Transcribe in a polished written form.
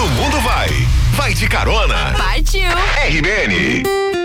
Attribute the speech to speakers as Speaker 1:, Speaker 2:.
Speaker 1: Todo mundo vai. Vai de carona.
Speaker 2: Partiu.
Speaker 1: RBN.